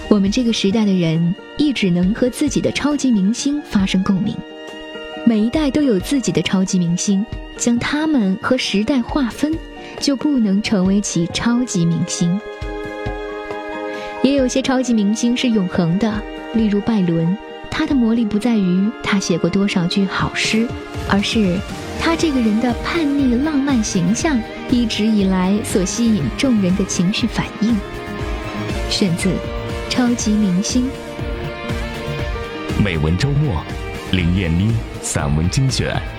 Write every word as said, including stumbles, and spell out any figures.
我们这个时代的人一直能和自己的超级明星发生共鸣，每一代都有自己的超级明星，将他们和时代划分，就不能成为其超级明星。也有些超级明星是永恒的，例如拜伦，他的魔力不在于他写过多少句好诗，而是他这个人的叛逆浪漫形象一直以来所吸引众人的情绪反应。选自超级明星。 美文周末，林燕妮散文精选。